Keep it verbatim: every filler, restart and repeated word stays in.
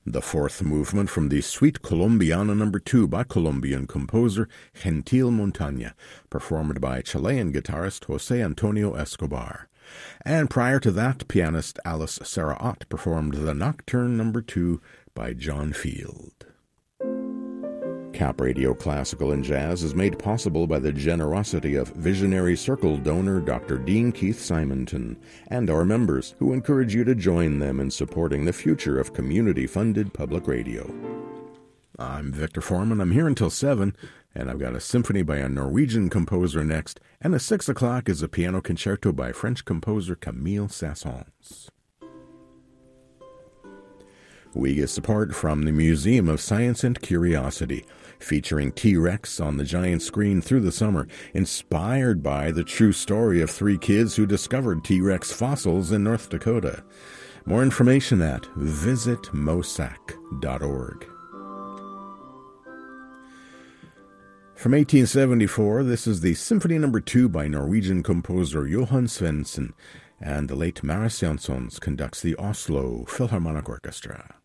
The fourth movement from the Suite Colombiana number two by Colombian composer Gentil Montaña, performed by Chilean guitarist José Antonio Escobar. And prior to that, pianist Alice Sarah Ott performed the Nocturne number two by John Field. Cap Radio Classical and Jazz is made possible by the generosity of Visionary Circle donor Doctor Dean Keith Simonton and our members, who encourage you to join them in supporting the future of community-funded public radio. I'm Victor Foreman. I'm here until seven, and I've got a symphony by a Norwegian composer next, and at six o'clock is a piano concerto by French composer Camille Saint-Saëns. We get support from the Museum of Science and Curiosity, featuring T-Rex on the giant screen through the summer, inspired by the true story of three kids who discovered T-Rex fossils in North Dakota. More information at visit mosac dot org. From eighteen seventy-four, this is the Symphony number two by Norwegian composer Johan Svendsen, and the late Marius Jansons conducts the Oslo Philharmonic Orchestra.